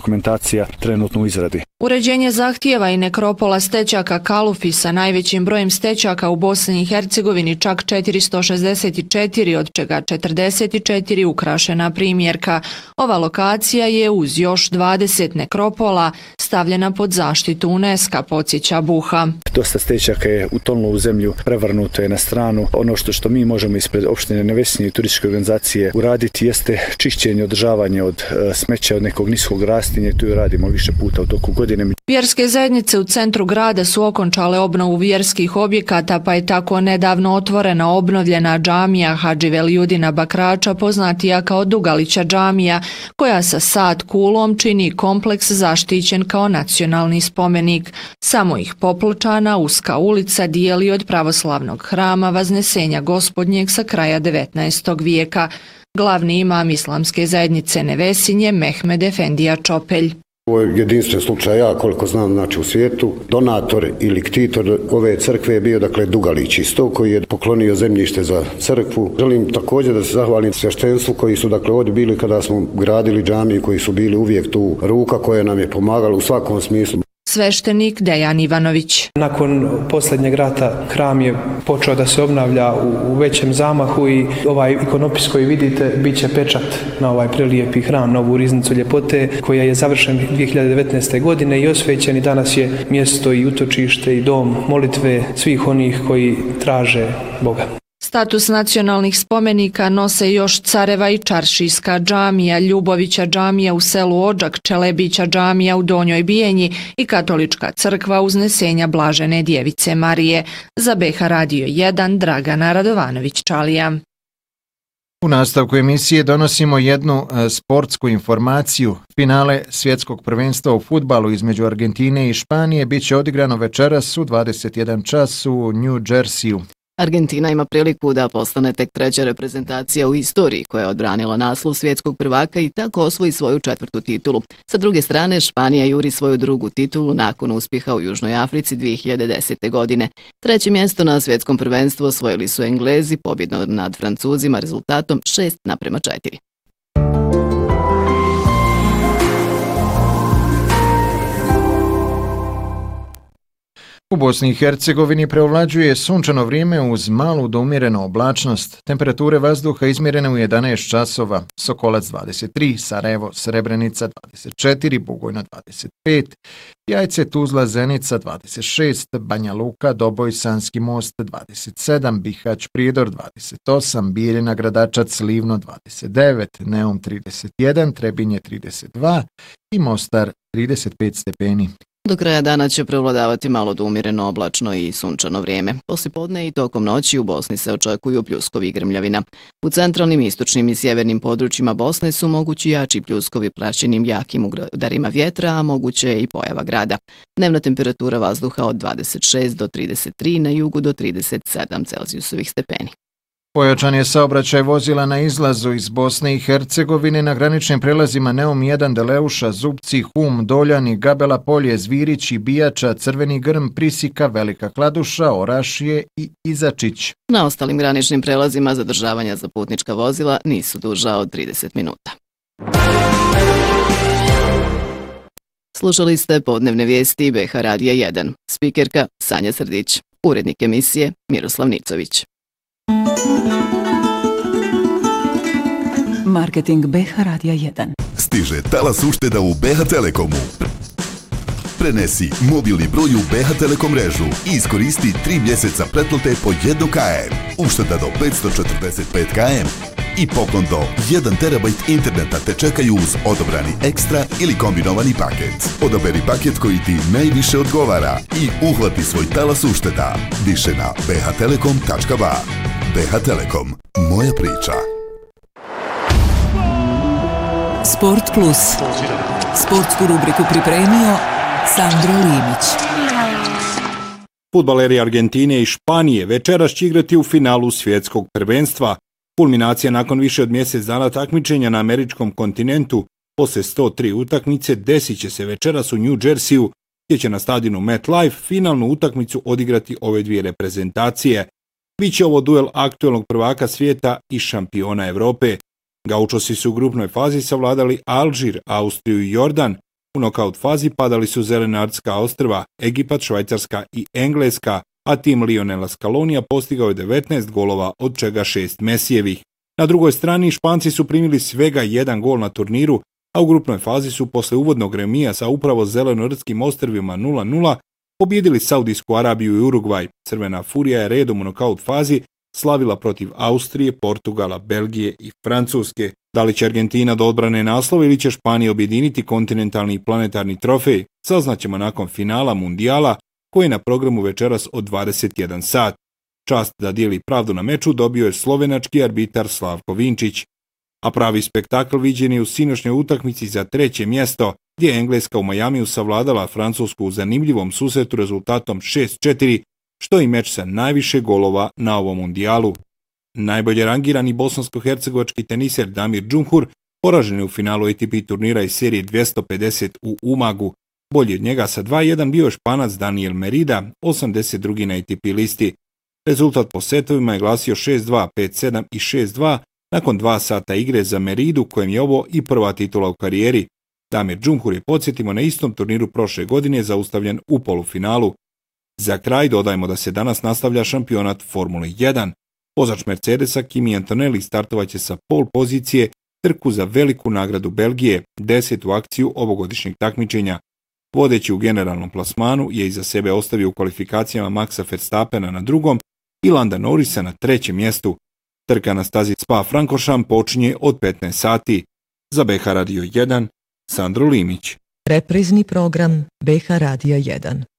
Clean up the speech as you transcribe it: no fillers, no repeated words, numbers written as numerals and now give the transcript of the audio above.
dokumentacija trenutno u izradi. Uređenje zahtijeva i nekropola stećaka Kalufi sa najvećim brojem stećaka u Bosni i Hercegovini, čak 464, od čega 44 ukrašena primjerka. Ova lokacija je uz još 20 nekropola stavljena pod zaštitu UNESCO, podsjeća Buha. Dosta stećaka je utonulo u zemlju, prevrnuto je na stranu. Ono što mi možemo ispred opštine Nevesinje i turističke organizacije uraditi jeste čišćenje, održavanje od smeća, od nekog niskog rastinja, tu radimo više puta u toku godine. Vjerske zajednice u centru grada su okončale obnovu vjerskih objekata, pa je tako nedavno otvorena obnovljena džamija Hadži Velijudina Bakrača, poznatija kao Dugalića džamija, koja sa sat kulom čini kompleks zaštićen kao nacionalni spomenik. Samo ih popločana uska ulica dijeli od pravoslavnog hrama Vaznesenja Gospodnjeg sa kraja 19. vijeka. Glavni imam islamske zajednice Nevesinje Mehmed Efendija Čopelj. Ovo je jedinstven slučaj, ja koliko znam, znači u svijetu. Donator ili ktitor ove crkve je bio Dugalić isto, koji je poklonio zemljište za crkvu. Želim također da se zahvalim sveštenstvu koji su ovdje bili kada smo gradili džamiju, koji su bili uvijek tu, ruka koja nam je pomagala u svakom smislu. Sveštenik Dejan Ivanović. Nakon posljednjeg rata hram je počeo da se obnavlja u većem zamahu i ovaj ikonopis koji vidite bit će pečat na ovaj prelijepi hram, novu riznicu ljepote, koja je završen 2019. godine i osvećen i danas je mjesto i utočište i dom molitve svih onih koji traže Boga. Status nacionalnih spomenika nose još Careva i Čaršijska džamija, Ljubovića džamija u selu Odžak, Čelebića džamija u Donjoj Bijenji i Katolička crkva Uznesenja Blažene Djevice Marije. Za BH Radio 1 Dragana Radovanović-Čalija. U nastavku emisije donosimo jednu sportsku informaciju. Finale svjetskog prvenstva u fudbalu između Argentine i Španije biće odigrano večeras u 21 čas u New Jerseyu. Argentina ima priliku da postane tek treća reprezentacija u istoriji koja je odbranila naslov svjetskog prvaka i tako osvoji svoju 4. titulu. Sa druge strane, Španija juri svoju 2. titulu nakon uspjeha u Južnoj Africi 2010. godine. 3. mjesto na svjetskom prvenstvu osvojili su Englezi pobjedom nad Francuzima rezultatom 6:4. U Bosni i Hercegovini preovlađuje sunčano vrijeme uz malu do umjerenu oblačnost. Temperature vazduha izmjerene u 11 časova. Sokolac 23, Sarajevo, Srebrenica 24, Bugojna 25, Jajce, Tuzla, Zenica 26, Banja Luka, Doboj, Sanski Most 27, Bihać, Prijedor 28, Bijeljina, Gradačac, Livno 29, Neum 31, Trebinje 32 i Mostar 35 stepeni. Do kraja dana će prevladavati malo do umjereno oblačno i sunčano vrijeme. Poslijepodne i tokom noći u Bosni se očekuju pljuskovi i grmljavina. U centralnim, istočnim i sjevernim područjima Bosne su mogući jači pljuskovi praćenim jakim udarima vjetra, a moguće je i pojava grada. Dnevna temperatura vazduha od 26 do 33, na jugu do 37 Celzijusovih stepeni. Pojačan je saobraćaj vozila na izlazu iz Bosne i Hercegovine na graničnim prelazima Neum 1, Deleuša, Zupci, Hum, Doljani, Gabela Polje, Zvirići, Bijača, Crveni Grm, Prisika, Velika Kladuša, Orašije i Izačić. Na ostalim graničnim prelazima zadržavanja za putnička vozila nisu duža od 30 minuta. Slušali ste podnevne vijesti BH Radija 1. Spikerka Sanja Srdić. Urednik emisije Miroslav Nicović. Marketing BH Radija 1. Stiže talas ušteda u BH Telekomu. Prenesi mobilni broj u BH Telekom mrežu i iskoristi 3 mjeseca pretplate po 1 km. Ušteda do 545 km i poklon do 1 terabajt interneta te čekaju uz odobrani ekstra ili kombinovani paket. Odaberi paket koji ti najviše odgovara i uhvati svoj talas ušteda. Više na bhtelekom.ba. BH Telekom. Moja priča. Sport Plus. Sportsku rubriku pripremio Sandro Limić. Fudbaleri Argentine i Španije večeras će igrati u finalu svjetskog prvenstva. Kulminacija nakon više od mjesec dana takmičenja na američkom kontinentu posle 103 utakmice desit će se večeras u New Jerseyu, gdje će na stadionu MetLife finalnu utakmicu odigrati ove dvije reprezentacije. Biće ovo duel aktuelnog prvaka svijeta i šampiona Europe. Gaučosi su u grupnoj fazi savladali Alžir, Austriju i Jordan, U nokaut fazi padali su Zelenardska ostrva, Egipat, Švajcarska i Engleska, a tim Lionela Scalonija postigao je 19 golova, od čega 6 Mesijevih. Na drugoj strani Španci su primili svega 1 gol na turniru, a u grupnoj fazi su posle uvodnog remija sa upravo Zelenoardskim ostrvima 0-0 pobjedili Saudijsku Arabiju i Urugvaj. Crvena furija je redom u nokaut fazi slavila protiv Austrije, Portugala, Belgije i Francuske. Da li će Argentina do odbrane naslova ili će Španija objediniti kontinentalni i planetarni trofej, saznaćemo nakon finala mundijala koji je na programu večeras od 21 sat. Čast da dijeli pravdu na meču dobio je slovenački arbitar Slavko Vinčić. A pravi spektakl viđen je u sinoćnoj utakmici za 3. mjesto, gdje je Engleska u Majamiju savladala Francusku u zanimljivom susretu rezultatom 6-4, što je meč sa najviše golova na ovom mundijalu. Najbolje rangirani bosansko-hercegovački teniser Damir Džumhur poražen je u finalu ATP turnira iz serije 250 u Umagu. Bolji od njega sa 2-1 bio je Španac Daniel Merida, 82. na ATP listi. Rezultat po setovima je glasio 6-2, 5-7 i 6-2 nakon 2 sata igre za Meridu, kojem je ovo i prva titula u karijeri. Damir Džumhur je, podsjetimo, na istom turniru prošle godine zaustavljen u polufinalu. Za kraj dodajemo da se danas nastavlja šampionat Formule 1. Vozač Mercedesa Kimi Antonelli startovaće sa pol pozicije trku za veliku nagradu Belgije, 10. akciju ovogodišnjeg takmičenja. Vodeći u generalnom plasmanu je iza sebe ostavio u kvalifikacijama Maxa Verstappena na 2. i Landa Norrisa na 3. mjestu. Trka na stazi Spa-Francorchamps počinje od 15 sati. Za BH Radio 1, Sandro Limić. Reprizni program BH Radio 1.